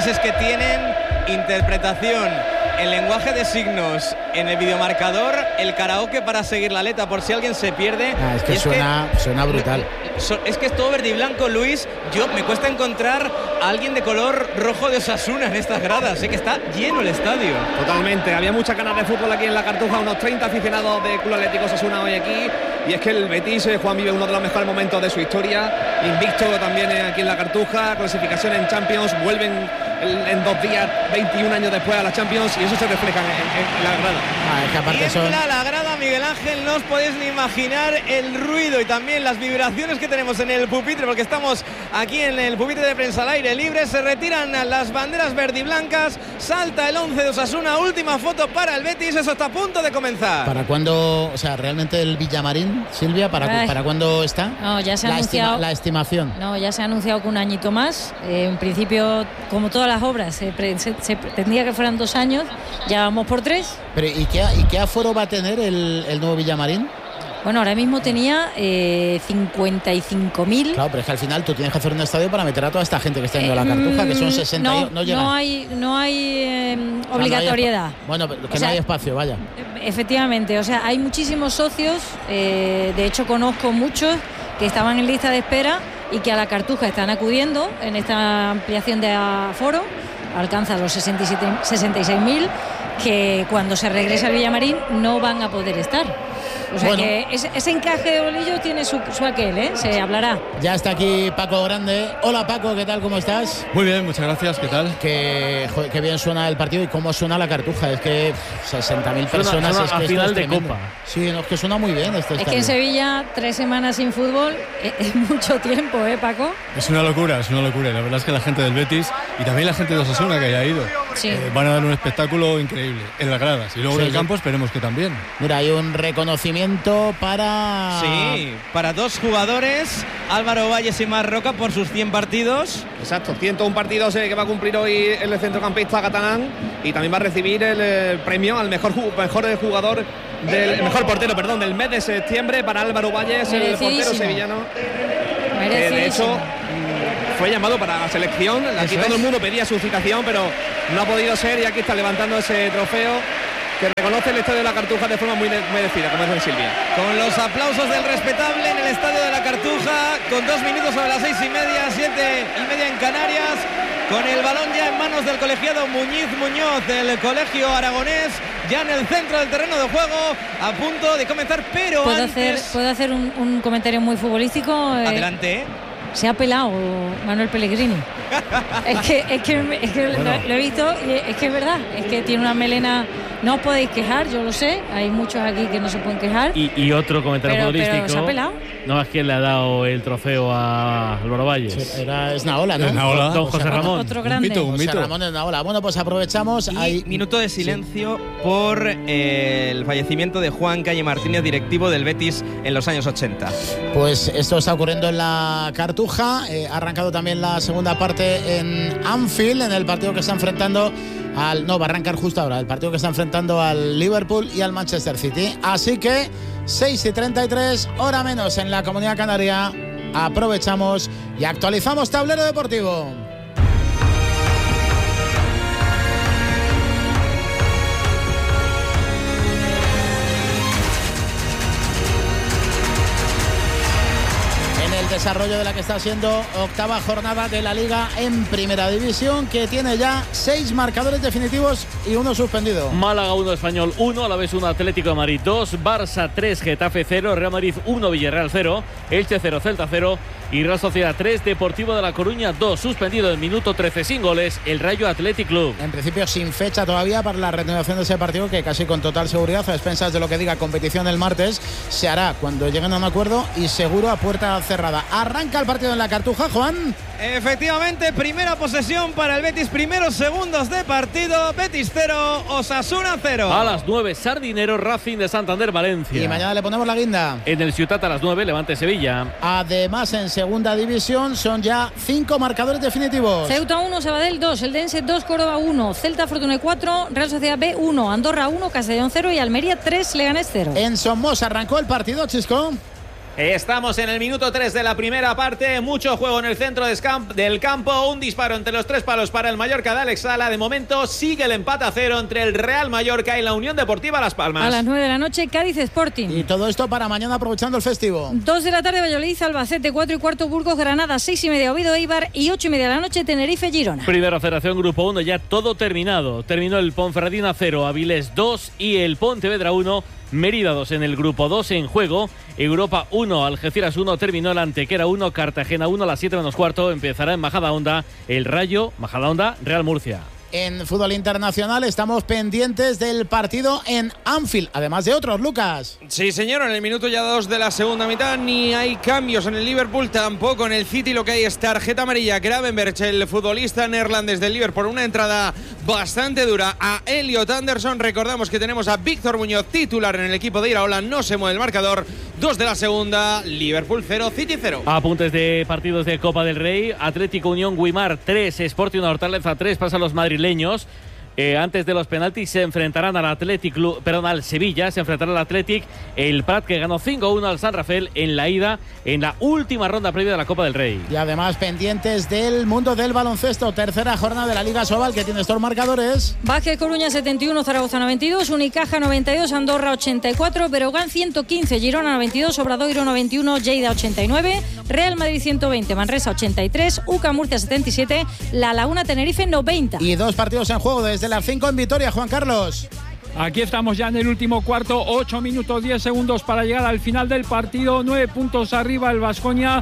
además es que tienen interpretación en lenguaje de signos en el videomarcador, el karaoke para seguir la letra por si alguien se pierde. Es que suena brutal. Es que es todo verde y blanco, Luis. Me cuesta encontrar a alguien de color rojo de Osasuna en estas gradas. Sé que está lleno el estadio. Totalmente, había muchas ganas de fútbol aquí en la Cartuja, unos 30 aficionados de Club Atlético Osasuna hoy aquí. Y es que el Betis, Juan, vive uno de los mejores momentos de su historia. Invicto también aquí en la Cartuja, clasificación en Champions, vuelven en 2 días, 21 años después a la Champions, y eso se refleja en la grada. Es que aparte Tiembla la grada, Miguel Ángel, no os podéis ni imaginar el ruido y también las vibraciones que tenemos en el pupitre, porque estamos aquí en el pupitre de prensa al aire libre. Se retiran las banderas verde y blancas, salta el 11 de Osasuna, última foto para el Betis, eso está a punto de comenzar. ¿Para cuándo, o sea, realmente el Villamarín, Silvia, para cuándo está? No, ya se ha anunciado la estimación. No, ya se ha anunciado que un añito más. En principio, como todas las obras, se tendría que fueran 2 años, ya vamos por 3. Pero ¿y qué aforo va a tener el nuevo Villamarín? Bueno, ahora mismo tenía 55.000. Claro, pero es que al final tú tienes que hacer un estadio para meter a toda esta gente que está yendo a la Cartuja, que son 60. No hay obligatoriedad. Bueno, que no hay espacio, vaya. Efectivamente, o sea, hay muchísimos socios. De hecho, conozco muchos que estaban en lista de espera y que a la Cartuja están acudiendo en esta ampliación de aforo. Alcanza los 66.000, que cuando se regrese al Villamarín no van a poder estar. O sea, bueno, que ese encaje de bolillo tiene su aquel, se hablará. Ya está aquí Paco Grande. Hola Paco, ¿qué tal? ¿Cómo estás? Muy bien, muchas gracias, ¿qué tal? Qué bien suena el partido y cómo suena la Cartuja. Es que 60.000 personas suena es que a final es de Copa. Sí, no, es que suena muy bien este estadio. Es que en Sevilla 3 semanas sin fútbol es mucho tiempo, Paco. Es una locura. La verdad es que la gente del Betis y también la gente de Osasuna que haya ido van a dar un espectáculo increíble en las gradas. Y luego en el campo esperemos que también. Mira, hay un reconocimiento para 2 jugadores, Álvaro Valles y Marc Roca, por sus 100 partidos. Exacto, 101 partidos que va a cumplir hoy el centrocampista catalán, y también va a recibir el premio al mejor jugador mejor portero, del mes de septiembre para Álvaro Valles, el portero sevillano. De hecho, fue llamado para la selección. Aquí todo el mundo pedía su citación, pero no ha podido ser, y aquí está levantando ese trofeo que reconoce el estadio de la Cartuja de forma muy merecida, como dice Silvia. Con los aplausos del respetable en el estadio de la Cartuja, con 2 minutos sobre las 6:30, 7:30 en Canarias, con el balón ya en manos del colegiado Muñoz del colegio aragonés, ya en el centro del terreno de juego, a punto de comenzar, pero ¿Puedo hacer un comentario muy futbolístico? Adelante. Se ha pelado Manuel Pellegrini. es que bueno, lo he visto y es que es verdad. Es que tiene una melena. No os podéis quejar, yo lo sé. Hay muchos aquí que no se pueden quejar. Y otro comentario futbolístico. Pero se ha pelado. No es quien le ha dado el trofeo a Álvaro Valles. Sí, era Esnaola, ¿no? Esnaola. Don José Ramón. Otro grande. Un mito. José Ramón Esnaola. Bueno, pues aprovechamos. Minuto de silencio por el fallecimiento de Juan Calle Martínez, directivo del Betis en los años 80. Pues esto está ocurriendo en la Cartuja. Ha arrancado también la segunda parte en Anfield, en el partido que está enfrentando va a arrancar justo ahora, el partido que está enfrentando al Liverpool y al Manchester City. Así que 6:33, hora menos en la Comunidad Canaria. Aprovechamos y actualizamos tablero deportivo. Desarrollo de la que está siendo octava jornada de la Liga en Primera División, que tiene ya 6 marcadores definitivos y 1 suspendido. Málaga 1, Español 1, Alavés 1, Atlético de Madrid 2, Barça 3, Getafe 0, Real Madrid 1, Villarreal 0, Elche 0, Celta 0 y Real Sociedad 3, Deportivo de La Coruña 2, suspendido en minuto 13 sin goles, el Rayo Athletic Club. En principio sin fecha todavía para la reanudación de ese partido, que casi con total seguridad, a expensas de lo que diga competición el martes, se hará cuando lleguen a un acuerdo y seguro a puerta cerrada. Arranca el partido en la Cartuja, Juan. Efectivamente, primera posesión para el Betis, primeros segundos de partido, Betis 0, Osasuna 0. A las 9, Sardinero, Racing de Santander, Valencia. Y mañana le ponemos la guinda. En el Ciutat a las 9, Levante Sevilla. Además, en segunda división son ya 5 marcadores definitivos. Ceuta 1, Sabadell 2, Eldense 2, Córdoba 1, Celta Fortuna 4, Real Sociedad B 1, Andorra 1, Castellón 0 y Almería 3, Leganés 0. En Somos arrancó el partido, Chisco. Estamos en el minuto 3 de la primera parte. Mucho juego en el centro del campo. Un disparo entre los 3 palos para el Mallorca de Alex Sala. De momento sigue el empate a 0 entre el Real Mallorca y la Unión Deportiva Las Palmas. A las 9 de la noche, Cádiz Sporting. Y todo esto para mañana, aprovechando el festivo. 2 de la tarde, Valladolid, Albacete. 4 y cuarto, Burgos, Granada. 6 y media, Oviedo, Eibar. Y 8 y media de la noche, Tenerife, Girona. Primera Federación Grupo 1, ya todo terminado. Terminó el Ponferradina 0, Avilés 2 y el Pontevedra 1. Mérida 2 en el grupo 2 en juego. Europa 1, Algeciras 1, terminó el Antequera 1, Cartagena 1, a las 7 menos cuarto. Empezará en Majadahonda el Rayo, Majadahonda, Real Murcia. En fútbol internacional estamos pendientes del partido en Anfield, además de otros, Lucas. Sí, señor, en el minuto ya 2 de la segunda mitad ni hay cambios en el Liverpool, tampoco en el City. Lo que hay es tarjeta amarilla. Gravenberch, el futbolista neerlandés del Liverpool, una entrada bastante dura a Elliot Anderson. Recordamos que tenemos a Víctor Muñoz titular en el equipo de Iraola. No se mueve el marcador. 2 de la segunda, Liverpool 0, City 0. Apuntes de partidos de Copa del Rey. Atlético Unión Guimar 3, Sporting Hortaleza 3, pasan los madrileños. Antes de los penaltis se enfrentarán al Sevilla, se enfrentará al Athletic, el Prat, que ganó 5-1 al San Rafael en la ida, en la última ronda previa de la Copa del Rey. Y además pendientes del mundo del baloncesto, tercera jornada de la Liga Sobal, que tiene estos marcadores. Vázquez Coruña 71, Zaragoza 92, Unicaja 92, Andorra 84, Breogán 115, Girona 92, Obradoiro 91, Lleida 89, Real Madrid 120, Manresa 83, UCA Murcia 77, La Laguna Tenerife 90. Y 2 partidos en juego desde las 5 en Vitoria, Juan Carlos. Aquí estamos ya en el último cuarto, 8 minutos 10 segundos para llegar al final del partido. 9 puntos arriba el Baskonia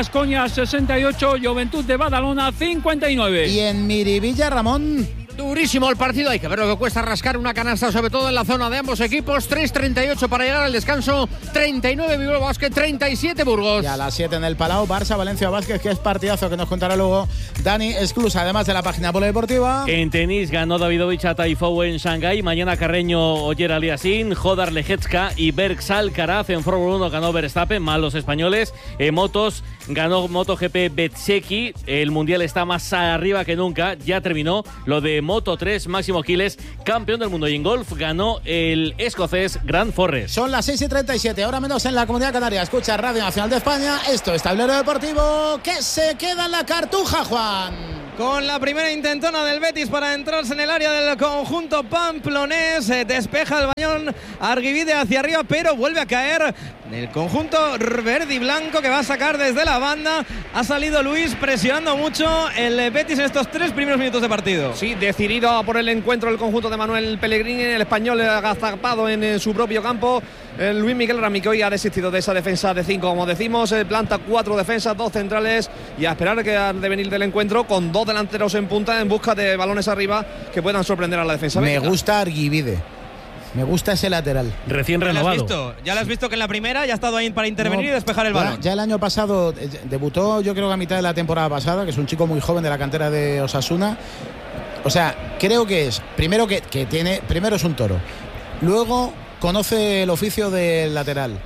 68, Juventud de Badalona 59. Y en Miribilla, Ramón. Durísimo el partido, hay que ver lo que cuesta rascar una canasta, sobre todo en la zona de ambos equipos. 3:38 para llegar al descanso, 39 Bilbao Basket, 37 Burgos. Y a las 7 en el Palau, Barça, Valencia Vázquez, que es partidazo que nos contará luego Dani Esclusa, además de la página polideportiva. En tenis ganó Davidovich a Taifou en Shanghái. Mañana Carreño, Oyer Aliassime, Jodar Lejecka y Bergs Alcaraz. En Fórmula 1 ganó Verstappen, mal los españoles. En motos ganó MotoGP Bezzecchi. El mundial está más arriba que nunca, ya terminó lo de Moto 3, Máximo Giles, campeón del mundo. Y en golf ganó el escocés Grant Forrest. Son las 6:37, ahora menos en la Comunidad Canaria. Escucha Radio Nacional de España. Esto es Tablero Deportivo, que se queda en la Cartuja, Juan. Con la primera intentona del Betis para entrarse en el área del conjunto pamplonés. Despeja el bañón Arguivide hacia arriba, pero vuelve a caer en el conjunto verde y blanco, que va a sacar desde la banda. Ha salido Luis presionando mucho el Betis en estos 3 primeros minutos de partido. Sí, decidido por el encuentro el conjunto de Manuel Pellegrini. El español agazapado en su propio campo. Luis Miguel Rami, que hoy ha desistido de esa defensa de 5, como decimos. Planta 4 defensas, 2 centrales, y a esperar que al devenir del encuentro, con 2 delanteros en punta en busca de balones arriba que puedan sorprender a la defensa. Me gusta Arguivide. Me gusta ese lateral. Recién renovado. Ya lo has visto que en la primera ya ha estado ahí para intervenir y despejar el balón. Ya el año pasado debutó, yo creo que a mitad de la temporada pasada, que es un chico muy joven de la cantera de Osasuna. O sea, creo que es, primero primero es un toro. Luego conoce el oficio del lateral.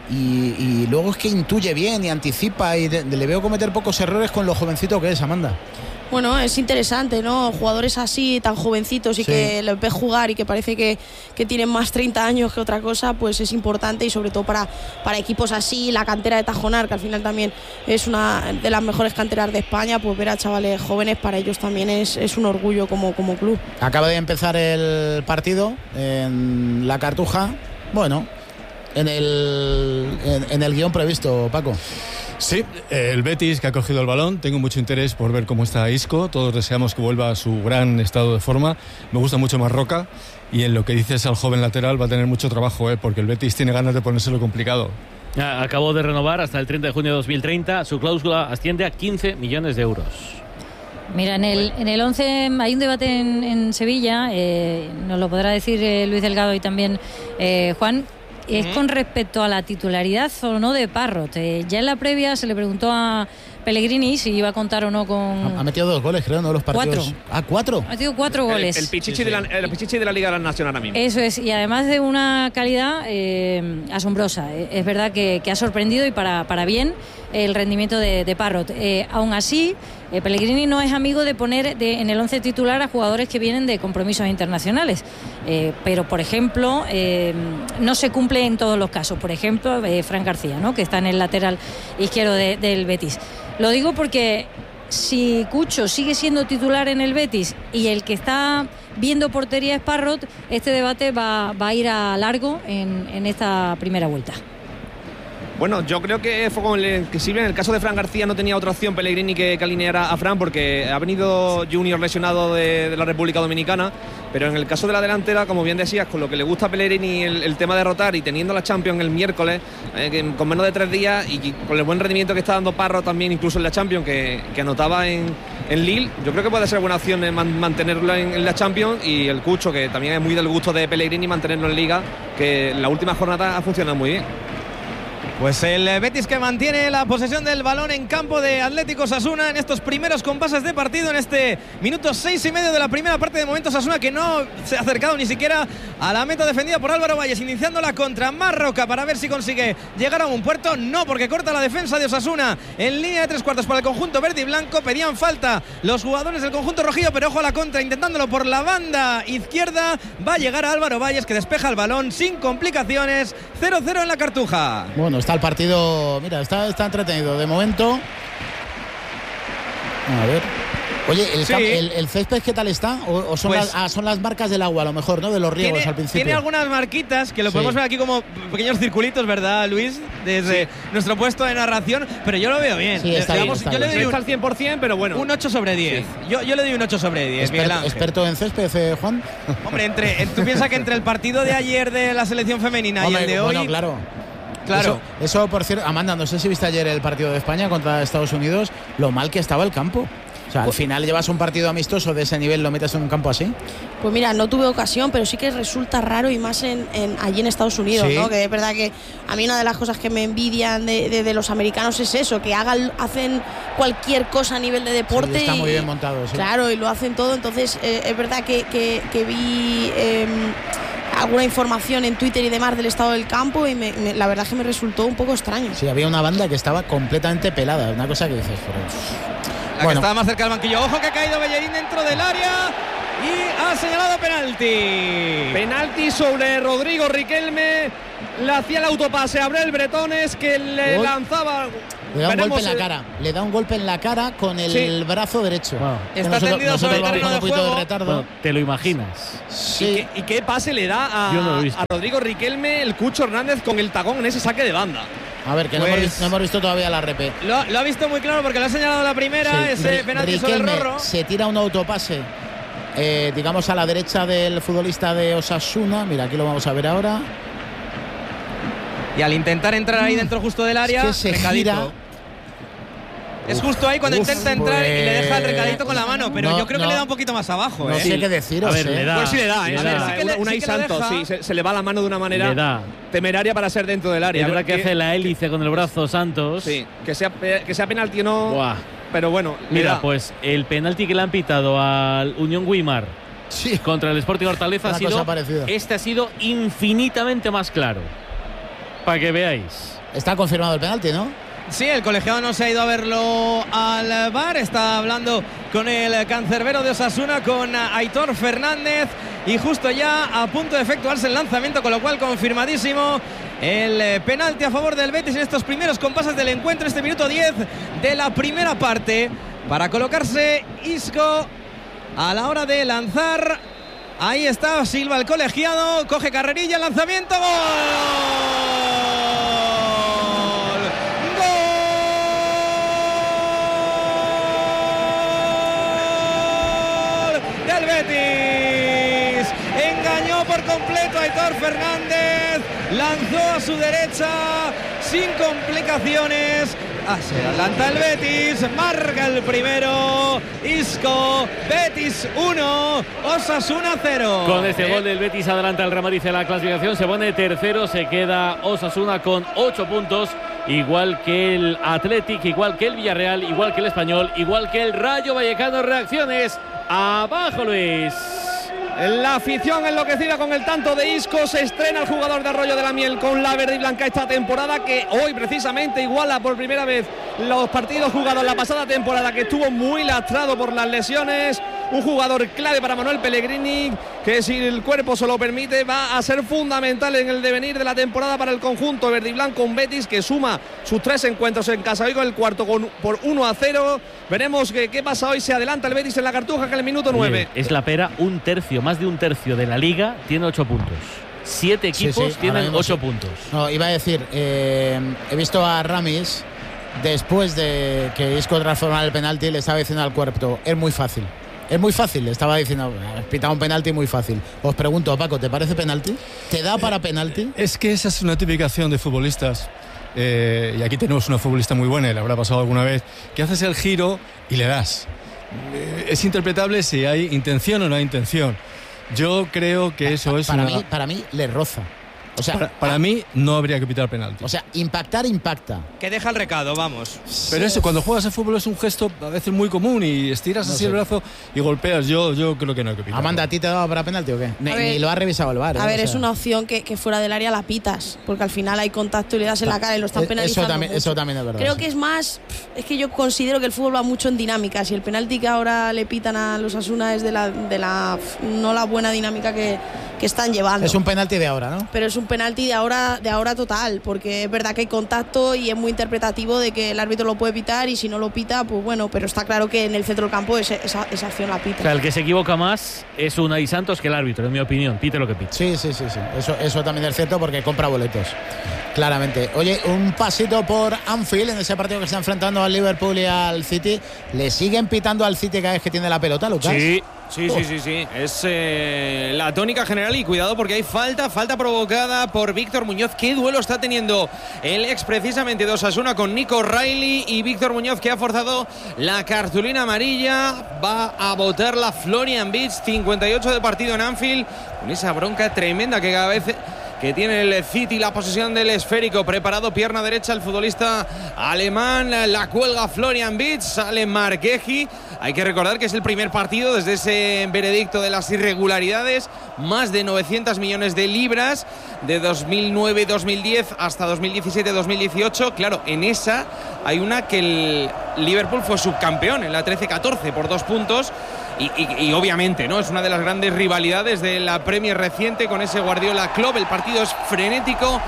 Y luego es que intuye bien y anticipa, y le veo cometer pocos errores con lo jovencito que es, Amanda. Bueno, es interesante, ¿no? Jugadores así, tan jovencitos y sí, que les ves jugar y que parece que tienen más 30 años que otra cosa, pues es importante, y sobre todo para equipos así, la cantera de Tajonar, que al final también es una de las mejores canteras de España, pues ver a chavales jóvenes para ellos también es un orgullo como club. Acaba de empezar el partido en la Cartuja, bueno, en el guión previsto, Paco. Sí, el Betis, que ha cogido el balón. Tengo mucho interés por ver cómo está Isco. Todos deseamos que vuelva a su gran estado de forma. Me gusta mucho más Roca. Y en lo que dices al joven lateral va a tener mucho trabajo, porque el Betis tiene ganas de ponérselo complicado. Acabó de renovar hasta el 30 de junio de 2030. Su cláusula asciende a 15 millones de euros. Mira, en el 11 hay un debate en Sevilla, nos lo podrá decir Luis Delgado y también Juan. Es con respecto a la titularidad o no de Parrot. Ya en la previa se le preguntó a Pellegrini si iba a contar o no con... Ha metido 2 goles, creo, ¿no? Los partidos. 4. ¿4? Ha metido 4 goles. El Pichichi de la Liga Nacional ahora mismo. Eso es, y además de una calidad asombrosa. Es verdad que ha sorprendido, y para bien, el rendimiento de Parrot. Aún así, Pellegrini no es amigo de poner en el 11 titular a jugadores que vienen de compromisos internacionales, pero por ejemplo no se cumple en todos los casos. Por ejemplo, Fran García, ¿no?, que está en el lateral izquierdo del Betis. Lo digo porque si Cucho sigue siendo titular en el Betis y el que está viendo portería es Parrot, este debate va a ir a largo en esta primera vuelta. Bueno, yo creo que fue como que Silvia, en el caso de Fran García no tenía otra opción Pellegrini que alineara a Fran, porque ha venido Junior lesionado de la República Dominicana, pero en el caso de la delantera, como bien decías, con lo que le gusta a Pellegrini el tema de rotar y teniendo la Champions el miércoles, con menos de 3 días y con el buen rendimiento que está dando Parro también, incluso en la Champions, que anotaba en Lille, yo creo que puede ser buena opción mantenerlo en la Champions, y el Cucho, que también es muy del gusto de Pellegrini, mantenerlo en Liga, que en la última jornada ha funcionado muy bien. Pues el Betis que mantiene la posesión del balón en campo de Atlético Osasuna en estos primeros compases de partido, en este minuto 6,5 de la primera parte. De momento Osasuna que no se ha acercado ni siquiera a la meta defendida por Álvaro Valles, iniciando la contra. Marroca para ver si consigue llegar a un puerto. No, porque corta la defensa de Osasuna en línea de 3/4 para el conjunto verde y blanco. Pedían falta los jugadores del conjunto rojillo, pero ojo a la contra, intentándolo por la banda izquierda. Va a llegar a Álvaro Valles, que despeja el balón sin complicaciones. 0-0 en la Cartuja. Bueno, está el partido, mira, está entretenido de momento. A ver. Oye, el césped, ¿qué tal está? ¿O son, pues, son las marcas del agua, a lo mejor, ¿no? De los riegos al principio. Tiene algunas marquitas que lo podemos ver aquí como pequeños circulitos, ¿verdad, Luis? Desde nuestro puesto de narración, pero yo lo veo bien. Sí, está bien, está yo bien. le doy al 100%, pero bueno. Un 8/10. Sí. Yo le doy un 8/10. ¿Experto en césped, Juan? Hombre, tú piensas que entre el partido de ayer de la selección femenina y el de hoy. Bueno, claro. Eso, por cierto, Amanda, no sé si viste ayer el partido de España contra Estados Unidos, lo mal que estaba el campo. O sea, al final llevas un partido amistoso de ese nivel, lo metes en un campo así. Pues mira, no tuve ocasión, pero sí que resulta raro, y más allí en Estados Unidos, ¿sí? ¿No? Que es verdad que a mí una de las cosas que me envidian de los americanos es eso, que hacen cualquier cosa a nivel de deporte. Sí, está muy bien montado, sí. Claro, y lo hacen todo. Entonces es verdad que vi alguna información en Twitter y demás del estado del campo, y la verdad es que me resultó un poco extraño. Sí, había una banda que estaba completamente pelada, una cosa que dices, la que estaba más cerca del banquillo. Ojo que ha caído Bellerín dentro del área y ha señalado penalti. Penalti sobre Rodrigo Riquelme. Le hacía el autopase a Abrel Bretones, que le lanzaba. Le da un golpe en la cara. Le da un golpe en la cara con el brazo derecho. Wow. Está tendido sobre el terreno de juego. De retardo. Bueno, ¿te lo imaginas? Sí. ¿Y qué pase le da a Rodrigo Riquelme el Cucho Hernández con el tacón en ese saque de banda? A ver, que no hemos visto todavía la repe. Lo ha visto muy claro porque lo ha señalado la primera, ese penalti sobre Rorro. Se tira un autopase, digamos, a la derecha del futbolista de Osasuna. Mira, aquí lo vamos a ver ahora. Y al intentar entrar ahí dentro justo del área, es que se gira. Es justo ahí cuando intenta entrar y le deja el recadito con la mano, pero yo creo que le da un poquito más abajo. No sé qué deciros. A ver, le da. Pues sí le da, Unai Santos, se le va la mano de una manera temeraria para ser dentro del área. Es verdad que hace la hélice con el brazo Santos. Sí, que sea penalti o no. Buah. Pero bueno, mira, pues el penalti que le han pitado al Unión Guimar contra el Sporting Hortaleza ha sido infinitamente más claro. Para que veáis. Está confirmado el penalti, ¿no? Sí, el colegiado no se ha ido a verlo al VAR. Está hablando con el cancerbero de Osasuna, con Aitor Fernández, y justo ya a punto de efectuarse el lanzamiento, con lo cual confirmadísimo el penalti a favor del Betis en estos primeros compases del encuentro, este minuto 10 de la primera parte, para colocarse Isco a la hora de lanzar. Ahí está, silba el colegiado, coge carrerilla, lanzamiento, ¡gol! Del Betis. Engañó por completo a Aitor Fernández, lanzó a su derecha sin complicaciones. Se adelanta el Betis, marca el primero Isco. Betis 1, Osasuna 0. Con este gol del Betis adelanta el Real Madrid en la clasificación, se pone tercero, se queda Osasuna con 8 puntos, igual que el Athletic, igual que el Villarreal, igual que el Español, igual que el Rayo Vallecano. Reacciones, abajo Luis. La afición enloquecida con el tanto de Isco. Se estrena el jugador de Arroyo de la Miel con la verde y blanca esta temporada, que hoy precisamente iguala por primera vez los partidos jugados la pasada temporada, que estuvo muy lastrado por las lesiones. Un jugador clave para Manuel Pellegrini, que si el cuerpo se lo permite va a ser fundamental en el devenir de la temporada para el conjunto verde y blanco. Un Betis que suma sus 3 encuentros en casa, hoy con el cuarto por 1-0. Veremos qué pasa hoy. Se adelanta el Betis en la Cartuja, que en el minuto 9. Es la pera, más de un tercio de la liga tiene 8 puntos. 7 equipos tienen 8 puntos. No, iba a decir, he visto a Ramis después de que Isco transformara el penalti, le estaba diciendo al cuerpo, es muy fácil. Es muy fácil, le estaba diciendo, pitaba un penalti muy fácil. Os pregunto, Paco, ¿te parece penalti? ¿Te da para penalti? Es que esa es una típica acción de futbolistas. Y aquí tenemos una futbolista muy buena, y le habrá pasado alguna vez, que haces el giro y le das. Es interpretable si hay intención o no hay intención. Yo creo que eso es para mí le roza. O sea, para mí no habría que pitar penalti. O sea, impacta. Que deja el recado, vamos. Pero eso, cuando juegas al fútbol es un gesto a veces muy común y estiras así el brazo y golpeas. Yo creo que no hay que pitar. Amanda, ¿a ti te daba para penalti o qué? Ni lo ha revisado el VAR. A ver, es una opción que fuera del área la pitas, porque al final hay contacto y le das en la cara y lo están penalizando. Eso también es verdad. Creo que es más, es que yo considero que el fútbol va mucho en dinámicas y el penalti que ahora le pitan a los Osasuna es de la no la buena dinámica que están llevando. Es un penalti de ahora, ¿no? Pero es un penalti de ahora total, porque es verdad que hay contacto y es muy interpretativo de que el árbitro lo puede pitar y si no lo pita, pues bueno, pero está claro que en el centro del campo esa acción la pita. O sea, el que se equivoca más es Unai Santos que el árbitro, en mi opinión. Pite lo que pite. Sí. Eso también es cierto porque compra boletos. Claramente. Oye, un pasito por Anfield en ese partido que está enfrentando al Liverpool y al City. ¿Le siguen pitando al City cada vez que tiene la pelota, Lucas? Sí. Es la tónica general y cuidado porque hay falta provocada por Víctor Muñoz. ¿Qué duelo está teniendo el ex precisamente de Osasuna con Nico Riley? Y Víctor Muñoz, que ha forzado la cartulina amarilla, va a botarla Florian Wirtz. 58 de partido en Anfield, con esa bronca tremenda que cada vez que tiene el City la posesión del esférico. Preparado, pierna derecha, el futbolista alemán, la cuelga Florian Wirtz, sale Marqueji. Hay que recordar que es el primer partido desde ese veredicto de las irregularidades, más de 900 millones de libras de 2009-2010 hasta 2017-2018. Claro, en esa hay una que el Liverpool fue subcampeón en la 13-14 por 2 puntos. Y obviamente, ¿no? Es una de las grandes rivalidades de la Premier reciente con ese Guardiola Club. El partido es frenético.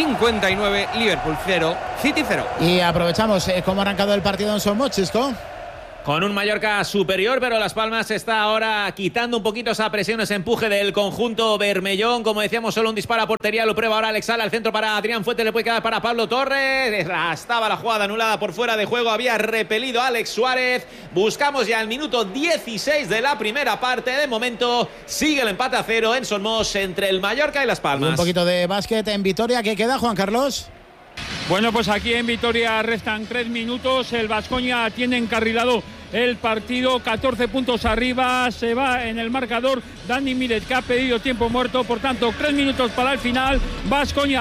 59, Liverpool 0, City 0. Y aprovechamos cómo ha arrancado el partido en Son Chisco. Con un Mallorca superior, pero Las Palmas está ahora quitando un poquito esa presión, ese empuje del conjunto bermellón. Como decíamos, solo un disparo a portería, lo prueba ahora Alex Sala, al centro para Adrián Fuentes, le puede quedar para Pablo Torres. Estaba la jugada anulada por fuera de juego, había repelido a Alex Suárez. Buscamos ya el minuto 16 de la primera parte. De momento sigue el empate a 0 en Somos entre el Mallorca y Las Palmas. Un poquito de básquet en Vitoria. ¿Qué queda, Juan Carlos? Bueno, pues aquí en Vitoria restan 3 minutos. El Baskonia tiene encarrilado el partido, 14 puntos arriba. Se va en el marcador Dani Miret, que ha pedido tiempo muerto. Por tanto, 3 minutos para el final. Baskonia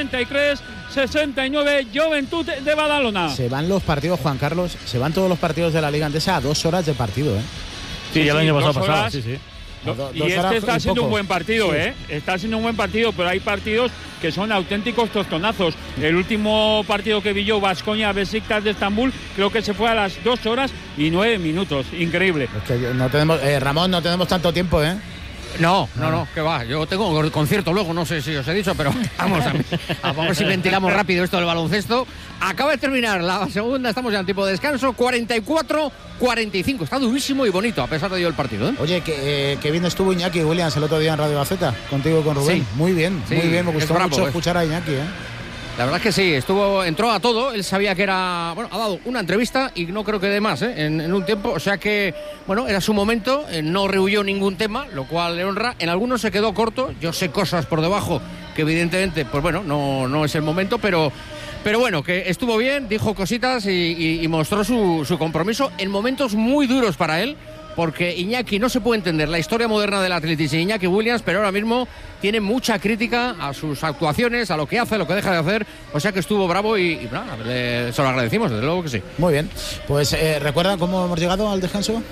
83-69, Juventud de Badalona. Se van los partidos, Juan Carlos. Se van todos los partidos de la Liga Andesa a 2 horas de partido, ¿eh? Sí, ya el año pasado. Sí. Y este está siendo un buen partido, ¿eh? Está siendo un buen partido, pero hay partidos que son auténticos tostonazos. El último partido que vi yo, Baskonia Besiktas de Estambul, creo que se fue a las 2 horas y 9 minutos. Increíble. Es que no tenemos, Ramón, no tenemos tanto tiempo, ¿eh? No, que va. Yo tengo concierto luego, no sé si os he dicho, pero vamos a ver si ventilamos rápido esto del baloncesto. Acaba de terminar la segunda, estamos ya en tiempo de descanso, 44-45. Está durísimo y bonito, a pesar de ello el partido, ¿eh? Oye, que bien estuvo Iñaki Williams el otro día en Radio Gaceta, contigo y con Rubén. Sí. Muy bien, me gustó mucho escuchar a Iñaki, ¿eh? La verdad es que sí, entró a todo. Él sabía que era, ha dado una entrevista y no creo que dé más, en un tiempo. O sea que, era su momento, no rehuyó ningún tema, lo cual le honra. En algunos se quedó corto. Yo sé cosas por debajo que evidentemente, no es el momento, pero bueno, que estuvo bien, dijo cositas y mostró su compromiso en momentos muy duros para él. Porque Iñaki no se puede entender la historia moderna del atletismo de Iñaki Williams, pero ahora mismo tiene mucha crítica a sus actuaciones, a lo que hace, a lo que deja de hacer. O sea que estuvo bravo y se lo agradecimos, desde luego que sí. Muy bien. Pues ¿recuerdan cómo hemos llegado al descanso?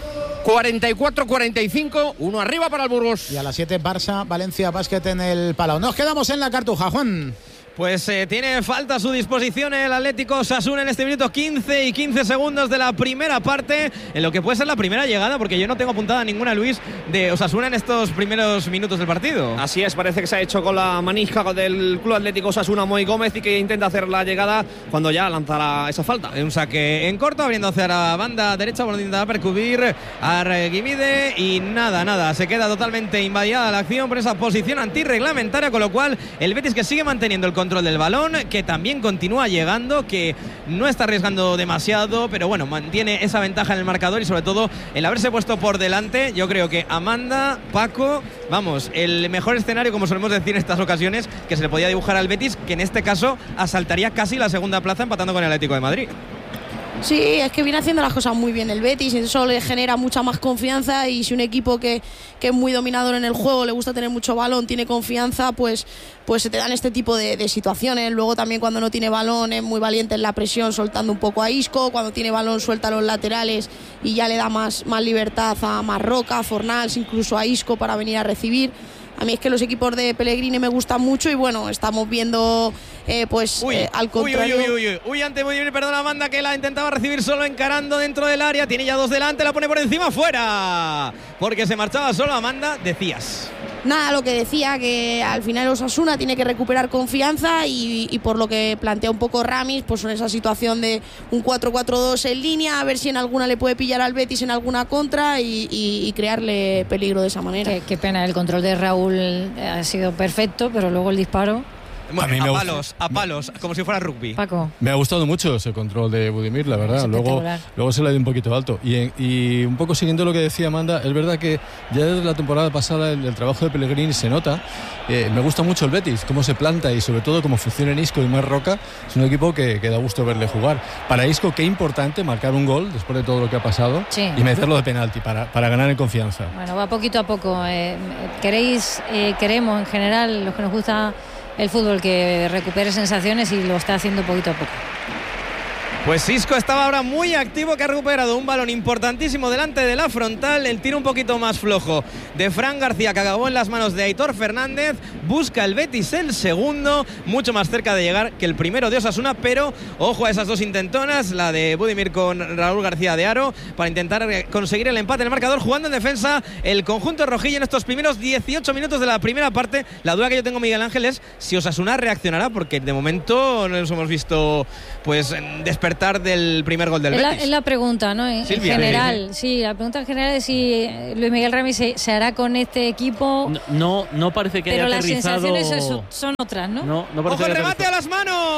44-45, 1 arriba para el Burgos. Y a las 7 Barça, Valencia Basket en el Palau. Nos quedamos en la Cartuja, Juan. Pues tiene falta a su disposición el Atlético Osasuna en este minuto 15 y 15 segundos de la primera parte, en lo que puede ser la primera llegada, porque yo no tengo apuntada ninguna, Luis, de Osasuna en estos primeros minutos del partido. Así es, parece que se ha hecho con la manija del Club Atlético Osasuna Moi Gómez y que intenta hacer la llegada cuando ya lanzará esa falta. Un saque en corto, abriendo hacia la banda derecha, bueno, intenta percubir a Arguimide y nada, se queda totalmente invadida la acción por esa posición antirreglamentaria, con lo cual el Betis, que sigue manteniendo el control del balón, que también continúa llegando, que no está arriesgando demasiado, pero bueno, mantiene esa ventaja en el marcador y sobre todo el haberse puesto por delante. Yo creo que Amanda, Paco, vamos, el mejor escenario, como solemos decir en estas ocasiones, que se le podía dibujar al Betis, que en este caso asaltaría casi la segunda plaza empatando con el Atlético de Madrid. Sí, es que viene haciendo las cosas muy bien el Betis y eso le genera mucha más confianza, y si un equipo que es muy dominador en el juego, le gusta tener mucho balón, tiene confianza, pues se te dan este tipo de situaciones. Luego también cuando no tiene balón es muy valiente en la presión, soltando un poco a Isco. Cuando tiene balón suelta a los laterales y ya le da más libertad a Marroca, a Fornals, incluso a Isco para venir a recibir. A mí es que los equipos de Pellegrini me gustan mucho y bueno, estamos viendo al contrario. Uy, ante muy bien, perdona, Amanda, que la intentaba recibir solo encarando dentro del área, tiene ya dos delante, la pone por encima, fuera, porque se marchaba solo. Amanda, decías. Nada, lo que decía, que al final Osasuna tiene que recuperar confianza y por lo que plantea un poco Ramis, pues en esa situación de un 4-4-2 en línea, a ver si en alguna le puede pillar al Betis en alguna contra y crearle peligro de esa manera. Qué pena, el control de Raúl ha sido perfecto, pero luego el disparo... Bueno, a palos, como si fuera rugby. Paco. Me ha gustado mucho ese control de Budimir, la verdad. Luego se le ha ido un poquito alto. Y un poco siguiendo lo que decía Amanda, es verdad que ya desde la temporada pasada el trabajo de Pellegrini se nota. Me gusta mucho el Betis, cómo se planta y sobre todo cómo funciona en Isco y Marroca. Es un equipo que da gusto verle jugar. Para Isco, qué importante marcar un gol después de todo lo que ha pasado, sí, y meterlo de penalti para ganar en confianza. Bueno, va poquito a poco. Queremos en general, los que nos gusta el fútbol, que recupere sensaciones, y lo está haciendo poquito a poco. Pues Isco estaba ahora muy activo, que ha recuperado un balón importantísimo delante de la frontal. El tiro un poquito más flojo de Fran García, que acabó en las manos de Aitor Fernández. Busca el Betis el segundo, mucho más cerca de llegar que el primero de Osasuna, pero ojo a esas dos intentonas, la de Budimir con Raúl García de Aro, para intentar conseguir el empate en el marcador. Jugando en defensa el conjunto rojillo en estos primeros 18 minutos de la primera parte. La duda que yo tengo, Miguel Ángel, es si Osasuna reaccionará, porque de momento no nos hemos visto pues despertar del primer gol del Betis. Es la pregunta, ¿no? En general, sí, la pregunta en general es si Luis Miguel Ramis se hará con este equipo. No parece que haya aterrizado. Pero las sensaciones son otras, ¿no? No parece. ¡Ojo, el remate a las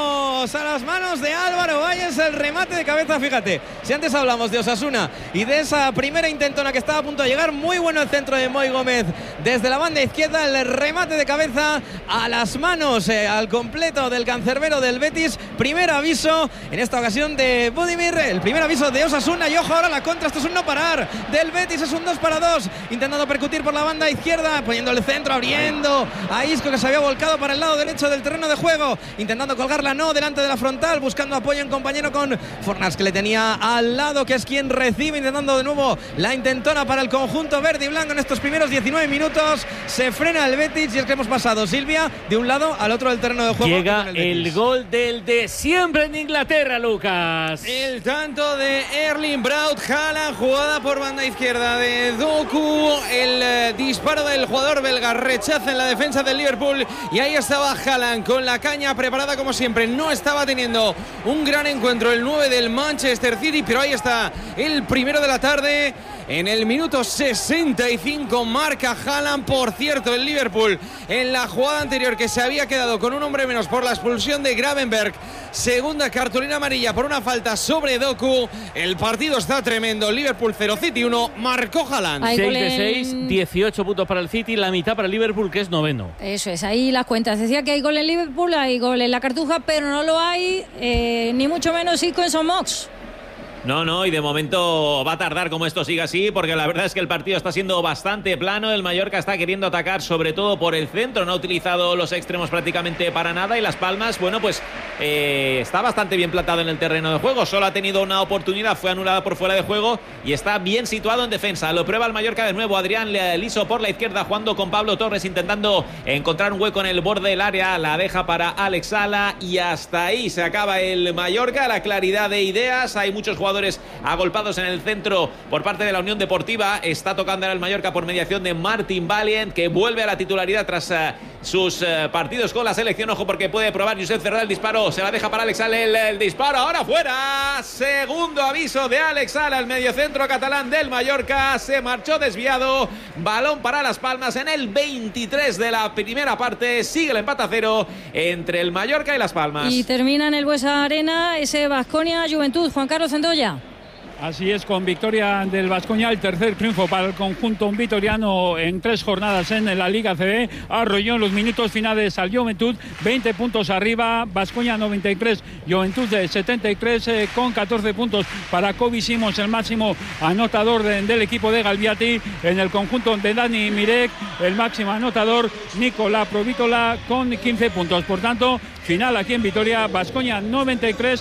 manos de Álvaro Valles! El remate de cabeza, fíjate. Si antes hablamos de Osasuna y de esa primera intentona que estaba a punto de llegar, muy bueno el centro de Moi Gómez desde la banda izquierda, el remate de cabeza a las manos al completo del cancerbero del Betis. Primer aviso en esta ocasión de Budimir, el primer aviso de Osasuna, y ojo ahora la contra. Esto es un no parar del Betis, es un 2-2, intentando percutir por la banda izquierda, poniendo el centro, abriendo a Isco, que se había volcado para el lado derecho del terreno de juego, intentando colgarla, no, delante de la frontal, buscando apoyo en compañero con Fornals, que le tenía al lado, que es quien recibe, intentando de nuevo la intentona para el conjunto verde y blanco en estos primeros 19 minutos. Se frena el Betis y es que hemos pasado, Silvia, de un lado al otro del terreno de juego. Llega el gol del de siempre en Inglaterra, Lucas. El tanto de Erling Braut Haaland, jugada por banda izquierda de Doku, el disparo del jugador belga, rechaza en la defensa del Liverpool, y ahí estaba Haaland con la caña preparada como siempre. No estaba teniendo un gran encuentro el 9 del Manchester City, pero ahí está el primero de la tarde. En el minuto 65 marca Haaland. Por cierto, el Liverpool en la jugada anterior, que se había quedado con un hombre menos por la expulsión de Gravenberch, segunda cartulina amarilla por una falta sobre Doku. El partido está tremendo. Liverpool 0, City 1, marcó Haaland. 6 de 6, 18 puntos para el City, la mitad para el Liverpool, que es noveno. Eso es, ahí las cuentas. Decía que hay gol en Liverpool, hay gol en la Cartuja, pero no lo hay ni mucho menos Isco en Son Mox. No, y de momento va a tardar como esto siga así, porque la verdad es que el partido está siendo bastante plano. El Mallorca está queriendo atacar sobre todo por el centro, no ha utilizado los extremos prácticamente para nada, y Las Palmas, bueno, pues está bastante bien plantado en el terreno de juego. Solo ha tenido una oportunidad, fue anulada por fuera de juego, y está bien situado en defensa. Lo prueba el Mallorca de nuevo. Adrián Liso por la izquierda, jugando con Pablo Torres, intentando encontrar un hueco en el borde del área. La deja para Alex Sala, y hasta ahí se acaba el Mallorca. La claridad de ideas, hay muchos jugadores agolpados en el centro por parte de la Unión Deportiva. Está tocando ahora el Mallorca por mediación de Martin Valiant, que vuelve a la titularidad tras sus partidos con la selección. Ojo, porque puede probar Josep Cerdá el disparo, se la deja para Alex Sala, el disparo ahora fuera. Segundo aviso de Alex Sala, el mediocentro catalán del Mallorca, se marchó desviado. Balón para Las Palmas en el 23 de la primera parte. Sigue el empate a 0 entre el Mallorca y Las Palmas. Y termina en el Buesa Arena ese Baskonia Juventud. Juan Carlos Centolla. Así es, con victoria del Baskonia, el tercer triunfo para el conjunto vitoriano en 3 jornadas en la Liga CB. Arrolló en los minutos finales al Juventud, 20 puntos arriba, Baskonia 93, Juventud de 73, con 14 puntos para Kobe Simons, el máximo anotador del equipo de Galbiati. En el conjunto de Dani Mirek, el máximo anotador Nicola Provítola con 15 puntos. Por tanto, final aquí en Vitoria, Baskonia 93,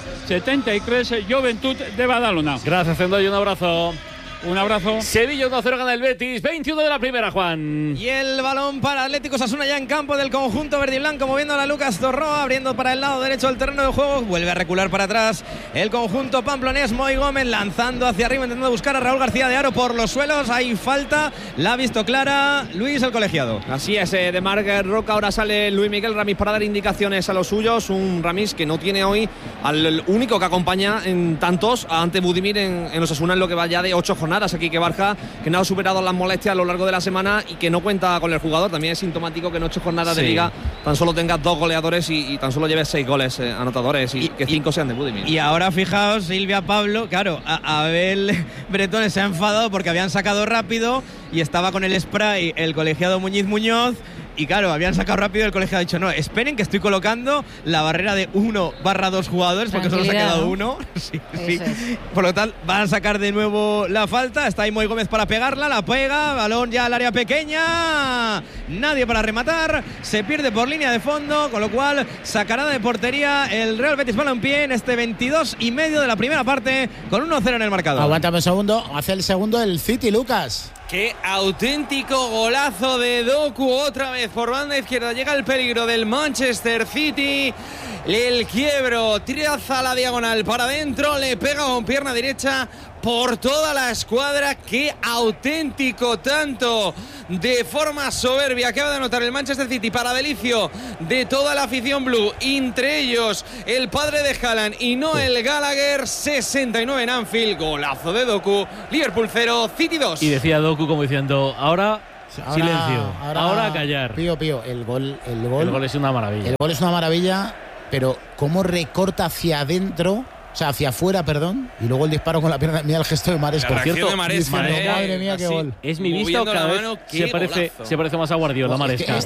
73, Juventud de Badalona. Gracias, Zendoy, un abrazo. Un abrazo. Sevilla 1-0 gana el Betis, 21 de la primera, Juan. Y el balón para Atlético Osasuna ya en campo del conjunto verde y blanco, moviendo a la Lucas Torroa, abriendo para el lado derecho del terreno de juego. Vuelve a recular para atrás el conjunto pamplonés. Moy Gómez lanzando hacia arriba, intentando buscar a Raúl García de Haro por los suelos. Hay falta, la ha visto clara Luis, el colegiado. Así es, de Marc Roca. Ahora sale Luis Miguel Ramis para dar indicaciones a los suyos. Un Ramis que no tiene hoy al único que acompaña en tantos ante Budimir en Osasuna, en lo que va ya de 8 jornadas. Aquí que Barja, que no ha superado las molestias a lo largo de la semana y que no cuenta con el jugador. También es sintomático que en 8 jornadas de liga tan solo tenga 2 goleadores y tan solo lleve 6 goles anotadores y que 5 sean de Budimir. Y ahora fijaos, Silvia Pablo, claro, Abel Bretones se ha enfadado porque habían sacado rápido y estaba con el spray el colegiado Muñoz. Y claro, habían sacado rápido, el colegio ha dicho, no, esperen que estoy colocando la barrera de 1/2 jugadores, porque solo se ha quedado uno. Sí. Por lo tal, van a sacar de nuevo la falta. Está ahí Moy Gómez para pegarla, la pega, balón ya al área pequeña. Nadie para rematar, se pierde por línea de fondo, con lo cual sacará de portería el Real Betis Balompié en este 22:30 de la primera parte, con 1-0 en el marcador. Aguántame un segundo, hace el segundo el City, Lucas. Qué auténtico golazo de Doku, otra vez por banda izquierda. Llega el peligro del Manchester City. El quiebro, traza la diagonal para adentro, le pega con pierna derecha por toda la escuadra. Qué auténtico tanto de forma soberbia acaba de anotar el Manchester City para delicio de toda la afición blue, entre ellos el padre de Haaland y Noel Gallagher. 69 en Anfield, golazo de Doku. Liverpool 0, City 2. Y decía Doku como diciendo, ahora silencio, ahora a callar. Pío, el gol es una maravilla. El gol es una maravilla, pero cómo recorta hacia adentro, o sea, hacia afuera, perdón, y luego el disparo con la pierna. Mira el gesto de Maresca. Por cierto, de Maresca, madre mía, qué gol. Es mi vista, o cada vez se parece más a Guardiola, Maresca.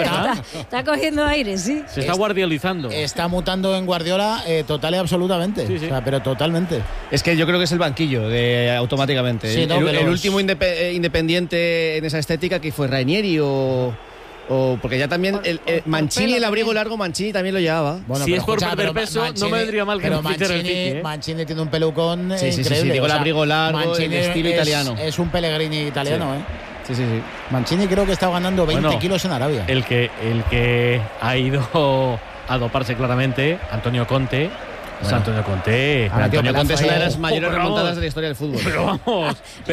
Está cogiendo aire, sí. Se está guardiolizando. Está mutando en Guardiola total y absolutamente. Sí. O sea, pero totalmente. Es que yo creo que es el banquillo automáticamente. Sí, el último independiente en esa estética, que fue Rainieri o porque ya también Mancini, el abrigo largo, Mancini también lo llevaba. Bueno, si es por perder peso, Mancini, no me vendría mal que Mancini tiene un pelucón increíble. Sí, digo, el abrigo largo, Mancini el estilo italiano. Es un Pellegrini italiano, Sí. Mancini creo que está ganando 20 kilos en Arabia. El que ha ido a doparse claramente, Antonio Conte. Bueno. Antonio Conte es una de las mayores remontadas de la historia del fútbol. Pero vamos,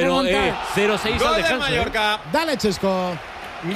0-6 gol al descanso. De Mallorca. Dale, Chesco. Gol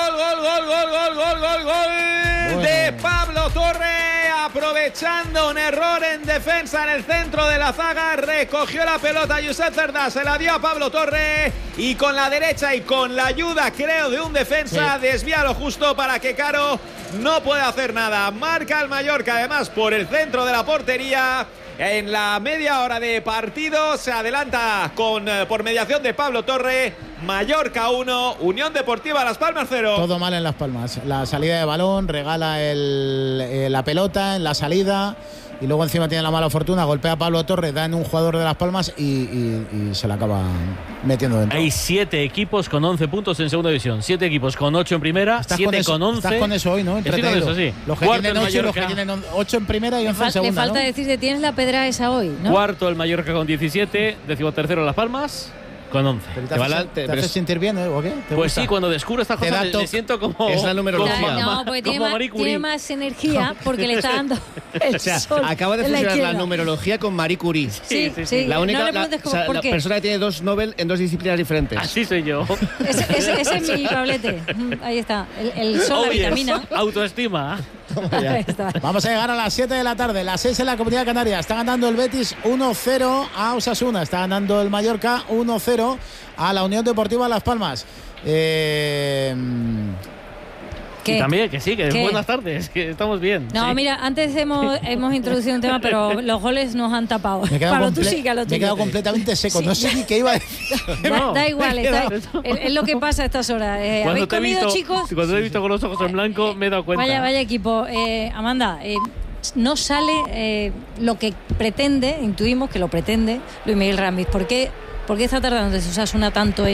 de Pablo Torre, aprovechando un error en defensa en el centro de la zaga. Recogió la pelota Josep Cerdá, se la dio a Pablo Torre y con la derecha y con la ayuda, creo, de un defensa, desvía lo justo para que Caro no pueda hacer nada. Marca el Mallorca, además, por el centro de la portería. En la media hora de partido se adelanta por mediación de Pablo Torre. Mallorca 1, Unión Deportiva Las Palmas 0. Todo mal en Las Palmas. La salida de balón, regala la pelota en la salida y luego encima tiene la mala fortuna, golpea a Pablo Torre, da en un jugador de Las Palmas y se la acaba metiendo dentro. Hay 7 equipos con 11 puntos en segunda división, 7 equipos con 8 en primera, 7 con 11. Estás con eso hoy, ¿no? Estoy con eso, sí. Los que tienen 8 y los que tienen 8 en primera y 11 en segunda. Le falta ¿no? decirte, tienes la pedra esa hoy, ¿no? Cuarto el Mallorca con 17, 13º Las Palmas con 11. Pero te hace sentir bien, ¿o qué? Pues sí, cuando descubro estas cosas me siento como... Es la numerología. No, porque tiene más energía porque le está dando el sol. Acaba de fusionar la numerología con Marie Curie. Sí. La única la persona que tiene 2 Nobel en 2 disciplinas diferentes. Así soy yo. Ese es mi Pablete. Ahí está. El sol, la vitamina. Autoestima. Vamos a llegar a las 7 de la tarde, las 6 en la Comunidad Canaria. Está ganando el Betis 1-0 a Osasuna. Está ganando el Mallorca 1-0 a la Unión Deportiva Las Palmas. Y también, que sí, que buenas tardes, que estamos bien. No, sí. Mira, antes hemos introducido un tema, pero los goles nos han tapado. Me he quedado completamente seco, no sé ni qué iba a decir. Da igual, es lo que pasa a estas horas. ¿Habéis comido, chicos? Cuando te he visto con los ojos en blanco, me he dado cuenta. Vaya equipo. Amanda, no sale lo que pretende, intuimos que lo pretende Luis Miguel Ramis. ¿Por qué está tardando desde Osasuna tanto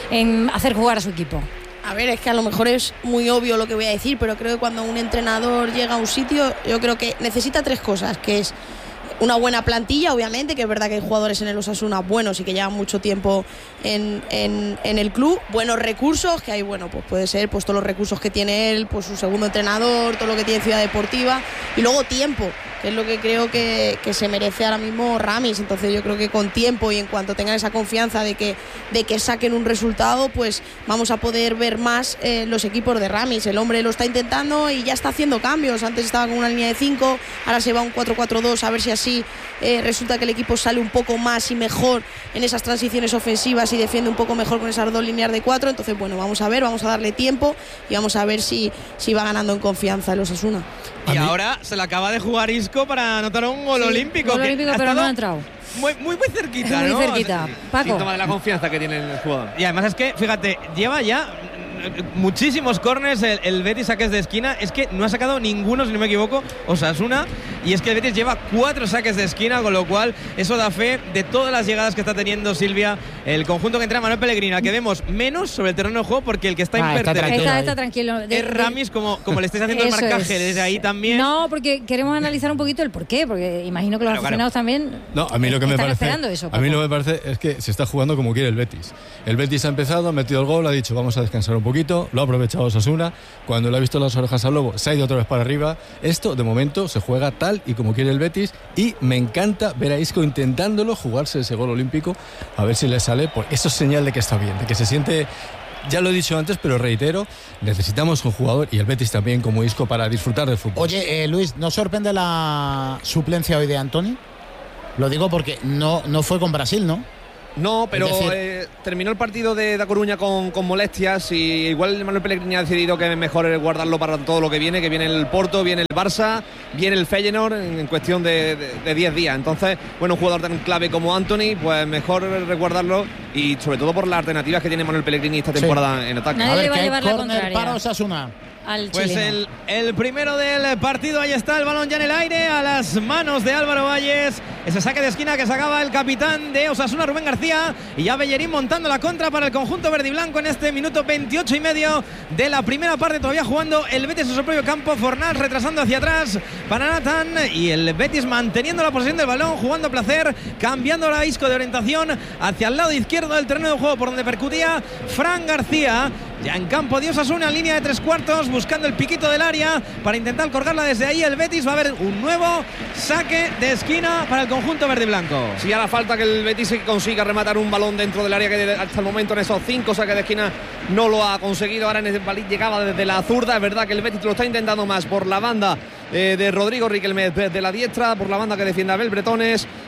en hacer jugar a su equipo? A ver, es que a lo mejor es muy obvio lo que voy a decir, pero creo que cuando un entrenador llega a un sitio, yo creo que necesita 3 cosas, que es una buena plantilla, obviamente, que es verdad que hay jugadores en el Osasuna buenos y que llevan mucho tiempo en el club, buenos recursos, que hay, bueno, pues puede ser pues todos los recursos que tiene él, pues su segundo entrenador, todo lo que tiene Ciudad Deportiva, y luego tiempo, que es lo que creo que se merece ahora mismo Ramis. Entonces yo creo que con tiempo y en cuanto tengan esa confianza de que saquen un resultado, pues vamos a poder ver más los equipos de Ramis. El hombre lo está intentando y ya está haciendo cambios. Antes estaba con una línea de 5, ahora se va a un 4-4-2, a ver si así resulta que el equipo sale un poco más y mejor en esas transiciones ofensivas y defiende un poco mejor con esas 2 líneas de 4. Entonces, bueno, vamos a ver, vamos a darle tiempo y vamos a ver si va ganando en confianza el Osasuna. Y ahora se le acaba de jugar Isco para anotar un gol olímpico. Gol olímpico, pero no ha entrado. Muy cerquita, muy ¿no? cerquita. Paco. Síntoma de la confianza que tiene el jugador. Y además es que, fíjate, lleva ya muchísimos córners el Betis, saques de esquina. Es que no ha sacado ninguno, si no me equivoco, Osasuna. Y es que el Betis lleva 4 saques de esquina, con lo cual eso da fe de todas las llegadas que está teniendo Silvia, el conjunto que entra Manuel Pellegrini, al que vemos menos sobre el terreno de juego, porque el que está imperterrito está tranquilo. Es Ramis, como le estáis haciendo el marcaje desde ahí también. No, porque queremos analizar un poquito el porqué, porque imagino que los aficionados también. No, a mí lo que me parece, eso, a mí lo que me parece es que se está jugando como quiere el Betis. El Betis ha empezado, ha metido el gol, ha dicho vamos a descansar un poquito, lo ha aprovechado Osasuna. Cuando le ha visto las orejas al lobo, se ha ido otra vez para arriba. Esto, de momento, se juega tal y como quiere el Betis, y me encanta ver a Isco intentándolo, jugarse ese gol olímpico, a ver si le sale. Pues eso es señal de que está bien, de que se siente. Ya lo he dicho antes, pero reitero, necesitamos un jugador, y el Betis también, como Isco, para disfrutar del fútbol. Oye, Luis, ¿no sorprende la suplencia hoy de Antoni? Lo digo porque no fue con Brasil, ¿no? No, pero terminó el partido de Da Coruña con molestias, y igual Manuel Pellegrini ha decidido que es mejor guardarlo para todo lo que viene el Porto, viene el Barça, viene el Feyenoord en cuestión de 10 días. Entonces, bueno, un jugador tan clave como Antoni, pues mejor resguardarlo, y sobre todo por las alternativas que tiene Manuel Pellegrini esta temporada en ataque. Nadie a ver, le va a ¿qué llevar la córner contraria para Osasuna? Pues el primero del partido, ahí está el balón ya en el aire, a las manos de Álvaro Valles. Ese saque de esquina que sacaba el capitán de Osasuna, Rubén García, y ya Bellerín montando la contra para el conjunto verde y blanco en este minuto 28 y medio de la primera parte, todavía jugando el Betis en su propio campo. Fornals retrasando hacia atrás para Nathan, y el Betis manteniendo la posesión del balón, jugando a placer, cambiando la Isco de orientación hacia el lado izquierdo del terreno de juego, por donde percutía Fran García. Ya en campo de Osasuna, en línea de 3 cuartos, buscando el piquito del área para intentar colgarla desde ahí el Betis. Va a haber un nuevo saque de esquina para el conjunto verde y blanco. Sí, hará falta que el Betis consiga rematar un balón dentro del área, que hasta el momento en esos 5 saques de esquina no lo ha conseguido. Ahora en el balín llegaba desde la zurda. Es verdad que el Betis lo está intentando más por la banda de Rodrigo Riquelme desde la diestra, por la banda que defiende Abel Bretones.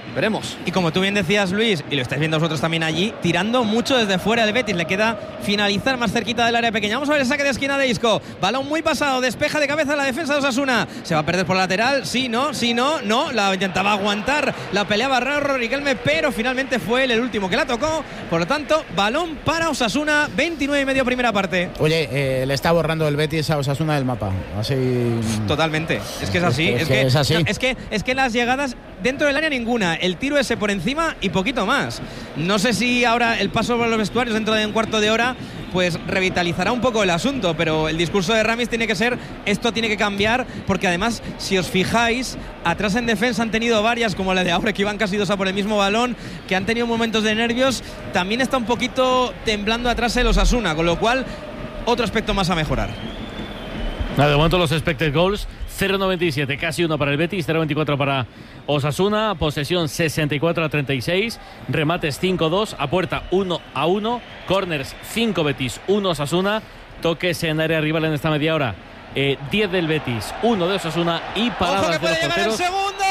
veremos. Y como tú bien decías, Luis, y lo estáis viendo vosotros también allí, tirando mucho desde fuera el Betis. Le queda finalizar más cerquita del área pequeña. Vamos a ver el saque de esquina de Isco. Balón muy pasado, despeja de cabeza la defensa de Osasuna. Se va a perder por la lateral, sí, no. La intentaba aguantar, la peleaba raro Riquelme, pero finalmente fue él el último que la tocó. Por lo tanto, balón para Osasuna, 29,5 primera parte. Oye, le está borrando el Betis a Osasuna del mapa. Así. Totalmente. Es que es así. Es así. No, es que las llegadas dentro del área ninguna. El tiro ese por encima y poquito más. No sé si ahora el paso por los vestuarios dentro de un cuarto de hora pues revitalizará un poco el asunto, pero el discurso de Ramis tiene que ser, esto tiene que cambiar, porque además, si os fijáis, atrás en defensa han tenido varias, como la de ahora, que iban casi dos a por el mismo balón, que han tenido momentos de nervios. También está un poquito temblando atrás el Osasuna, con lo cual otro aspecto más a mejorar. De momento los expected goals 0,97, casi 1 para el Betis, 0,24 para Osasuna, posesión 64-36, remates 5-2, a puerta 1-1, corners 5 Betis, 1 Osasuna, toques en área rival en esta media hora, 10 del Betis, 1 de Osasuna y paradas ¡ojo que puede de los llegar porteros! El segundo!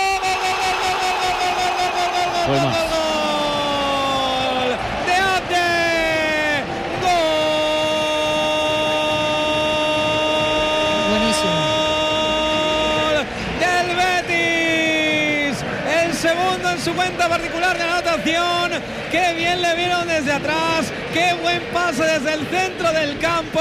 Pues más. Su cuenta particular de anotación. Qué bien le vieron desde atrás, qué buen pase desde el centro del campo.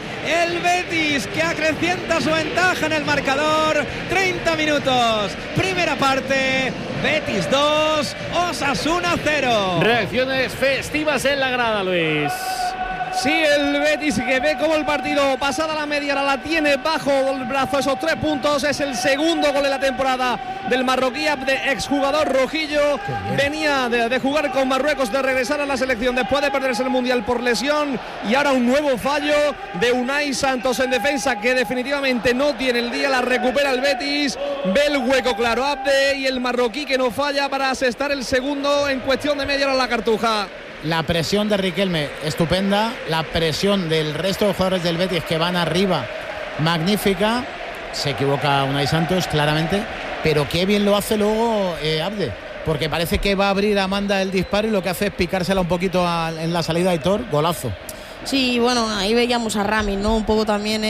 El Betis que acrecienta su ventaja en el marcador. 30 minutos, primera parte. Betis 2, Osasuna 0. Reacciones festivas en la grada, Luis. Sí, el Betis que ve como el partido pasada la media hora la tiene bajo el brazo, esos 3 puntos. Es el segundo gol de la temporada del marroquí, de exjugador rojillo. Venía de jugar con Marruecos, de regresar a la selección después de perderse el Mundial por lesión, y ahora un nuevo fallo de Unai Santos en defensa, que definitivamente no tiene el día. La recupera el Betis, ve el hueco claro Abde, y el marroquí que no falla para asestar el segundo en cuestión de media hora la Cartuja. La presión de Riquelme, estupenda. La presión del resto de jugadores del Betis que van arriba, magnífica. Se equivoca Unai Santos, claramente. Pero qué bien lo hace luego Abde. Porque parece que va a abrir a Amanda el disparo y lo que hace es picársela un poquito en la salida de Aitor. Golazo. Sí, bueno, ahí veíamos a Ramis, ¿no? Un poco también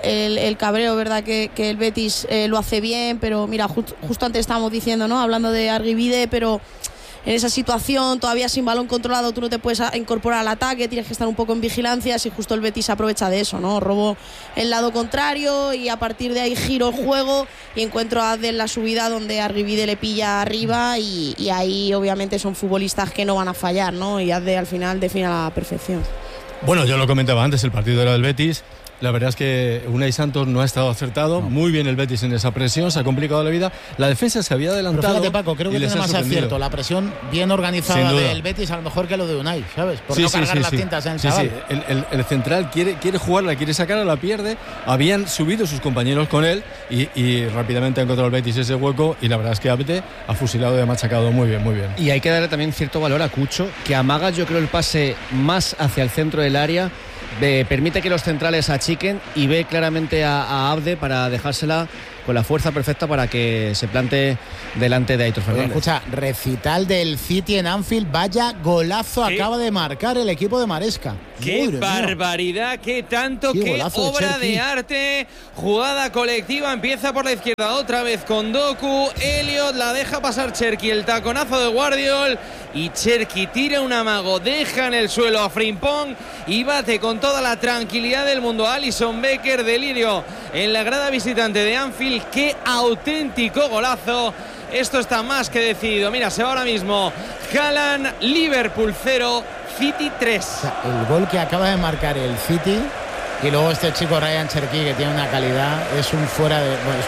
el cabreo, ¿verdad? Que el Betis lo hace bien, pero mira, justo antes estábamos diciendo, ¿no? Hablando de Arguibide, pero en esa situación, todavía sin balón controlado, tú no te puedes incorporar al ataque, tienes que estar un poco en vigilancia, y justo el Betis aprovecha de eso, ¿no? Robo el lado contrario y a partir de ahí giro el juego y encuentro a Abde en la subida donde Arguibide le pilla arriba y ahí obviamente son futbolistas que no van a fallar, ¿no? Y Abde al final define a la perfección. Bueno, yo lo comentaba antes, el partido era del Betis. La verdad es que Unai Santos no ha estado acertado. No. Muy bien el Betis en esa presión, se ha complicado la vida. La defensa se había adelantado. Pero fíjate, Paco, creo que tiene más acierto. La presión bien organizada del Betis a lo mejor que lo de Unai, ¿sabes? Por no cargar las tintas en el chaval. Sí. El central quiere jugarla, quiere sacarla, la pierde. Habían subido sus compañeros con él y rápidamente ha encontrado el Betis ese hueco, y la verdad es que Abde ha fusilado y ha machacado muy bien, muy bien. Y hay que darle también cierto valor a Cucho, que amaga, yo creo, el pase más hacia el centro del área. Permite que los centrales achiquen y ve claramente a Abde para dejársela con la fuerza perfecta para que se plante delante de Aitor Fernández. Escucha, recital del City en Anfield, vaya golazo acaba de marcar el equipo de Maresca. ¡Qué barbaridad! ¡Qué tanto! ¡Qué obra de arte! Jugada colectiva, empieza por la izquierda otra vez con Doku. Elliot la deja pasar Cherki, el taconazo de Guardiol, y Cherki tira un amago, deja en el suelo a Frimpong y bate con toda la tranquilidad del mundo. Alisson Becker, delirio en la grada visitante de Anfield. ¡Qué auténtico golazo! Esto está más que decidido. Mira, se va ahora mismo Haaland. Liverpool 0, City 3. O sea, el gol que acaba de marcar el City, y luego este chico Ryan Cherki, que tiene una calidad, es un fuera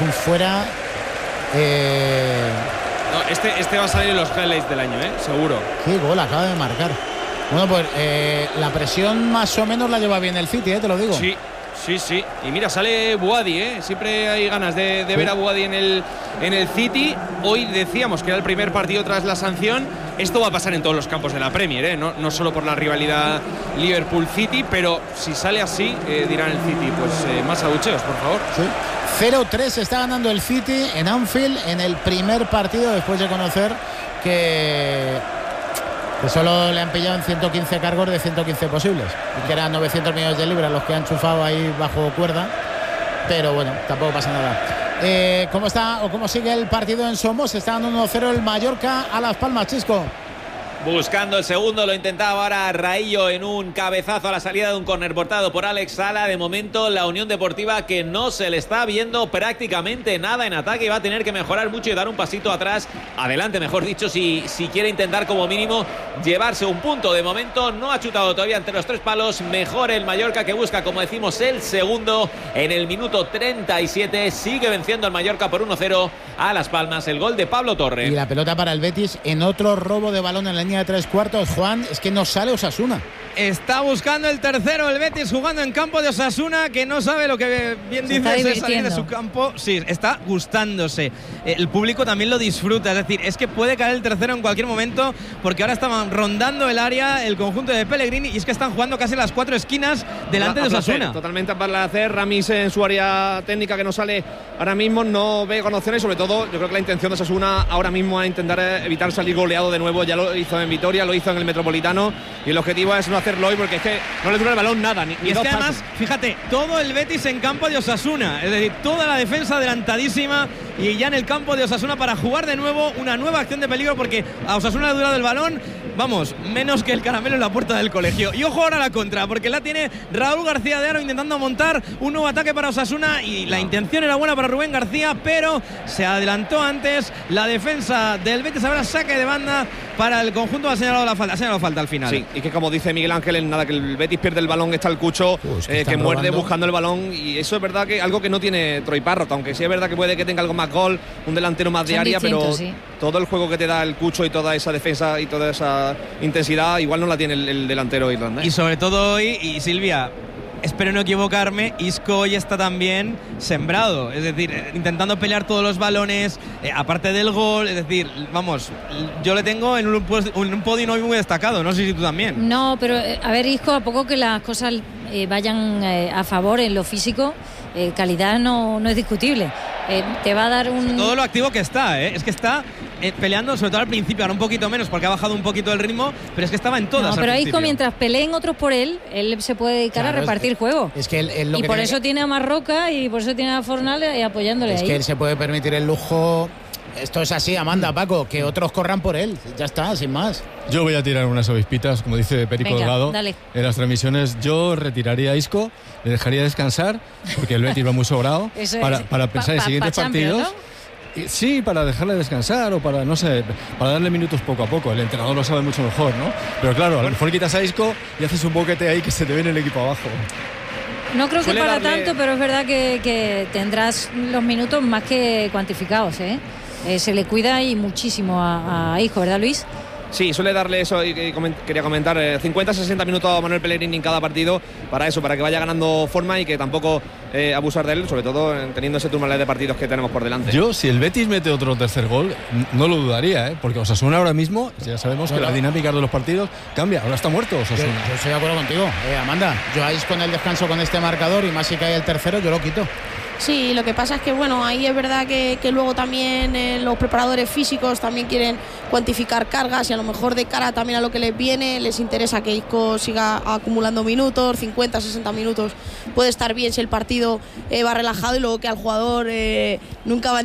No, este va a salir en los highlights del año, seguro. Qué gol acaba de marcar. Bueno, pues la presión más o menos la lleva bien el City, te lo digo. Sí. Y mira, sale Buadi, siempre hay ganas de ver a Buadi en el City. Hoy decíamos que era el primer partido tras la sanción. Esto va a pasar en todos los campos de la Premier, no solo por la rivalidad Liverpool-City, pero si sale así, dirán el City, pues más abucheos, por favor. Sí. 0-3 está ganando el City en Anfield en el primer partido, después de conocer que solo le han pillado en 115 cargos de 115 posibles, y que eran 900 millones de libras los que han chufado ahí bajo cuerda, pero bueno, tampoco pasa nada. ¿Cómo está o cómo sigue el partido en Somos? Está dando 1-0 el Mallorca a Las Palmas, Chisco. Buscando el segundo, lo intentaba ahora Raillo en un cabezazo a la salida de un córner portado por Alex Sala. De momento la Unión Deportiva, que no se le está viendo prácticamente nada en ataque, y va a tener que mejorar mucho y dar un pasito adelante, mejor dicho, si quiere intentar como mínimo llevarse un punto. De momento no ha chutado todavía entre los 3 palos. Mejor el Mallorca, que busca, como decimos, el segundo en el minuto 37. Sigue venciendo el Mallorca por 1-0 a Las Palmas, el gol de Pablo Torre. Y la pelota para el Betis en otro robo de balón en la línea de 3/4. Juan, es que no sale Osasuna. Está buscando el tercero el Betis, jugando en campo de Osasuna, que no sabe lo que bien dices es salir de su campo. Sí, está gustándose. El público también lo disfruta, es decir, es que puede caer el tercero en cualquier momento, porque ahora estaban rondando el área el conjunto de Pellegrini, y es que están jugando casi las 4 esquinas delante de Osasuna. Totalmente para hacer Ramis en su área técnica, que no sale ahora mismo, no ve con opciones, y sobre todo yo creo que la intención de Osasuna ahora mismo es intentar evitar salir goleado de nuevo. Ya lo hizo en Vitoria, lo hizo en el Metropolitano, y el objetivo es no hacerlo hoy, porque es que no le dura el balón nada. Y es que además, fíjate, todo el Betis en campo de Osasuna, es decir, toda la defensa adelantadísima, y ya en el campo de Osasuna para jugar de nuevo una nueva acción de peligro, porque a Osasuna le ha durado el balón, vamos, menos que el caramelo en la puerta del colegio. Y ojo ahora a la contra, porque la tiene Raúl García de Aro intentando montar un nuevo ataque para Osasuna, y la intención era buena para Rubén García, pero se adelantó antes la defensa del Betis. Ahora saque de banda para el conjunto. Ha señalado falta al final. Sí, y que como dice Miguel Ángel, en nada que el Betis pierde el balón, está el Cucho que muerde buscando el balón, y eso es verdad que algo que no tiene Troy Parrott, aunque sí es verdad que puede que tenga algo más gol, un delantero más de área, pero sí, todo el juego que te da el Cucho y toda esa defensa y toda esa intensidad igual no la tiene el delantero irlandés. Y sobre todo hoy, y Silvia, espero no equivocarme, Isco hoy está también sembrado, es decir, intentando pelear todos los balones, aparte del gol, es decir, vamos, yo le tengo en un podio hoy muy destacado, no sé si tú también. No, pero a ver, Isco, a poco que las cosas vayan a favor en lo físico, calidad no es discutible. Te va a dar un... Todo lo activo que está, es que está peleando, sobre todo al principio, ahora un poquito menos porque ha bajado un poquito el ritmo, pero es que estaba en todas. No, pero Isco, mientras peleen otros por él se puede dedicar a repartir juego. Es que él y por eso tiene a Marroca y por eso tiene a Fornal apoyándole ahí. Es que él se puede permitir el lujo. Esto es así, Amanda, Paco, que otros corran por él. Ya está, sin más. Yo voy a tirar unas avispitas, como dice Perico Delgado, dale. En las transmisiones. Yo retiraría a Isco, le dejaría descansar, porque el Betis va muy sobrado, para pensar en siguientes partidos. ¿No? Sí, para dejarle descansar o para, no sé, para darle minutos poco a poco. El entrenador lo sabe mucho mejor, ¿no? Pero claro, a lo mejor quitas a Isco y haces un boquete ahí que se te viene el equipo abajo. No creo que para tanto, pero es verdad que tendrás los minutos más que cuantificados, ¿eh? Se le cuida y muchísimo a Isco, ¿verdad, Luis? Sí, suele darle eso, y quería comentar, 50-60 minutos a Manuel Pellegrini en cada partido, para que vaya ganando forma y que tampoco abusar de él, sobre todo teniendo ese turno de partidos que tenemos por delante. Yo, si el Betis mete otro tercer gol, no lo dudaría, porque Osasuna ahora mismo, ya sabemos que la dinámica de los partidos cambia, ahora está muerto Osasuna. Yo estoy de acuerdo contigo, Amanda, yo ahí con el descanso con este marcador, y más si cae el tercero, yo lo quito. Sí, lo que pasa es que bueno, ahí es verdad que luego también los preparadores físicos también quieren cuantificar cargas, y a lo mejor de cara también a lo que les viene, les interesa que Isco siga acumulando minutos, 50-60 minutos puede estar bien si el partido va relajado, y luego que al jugador nunca va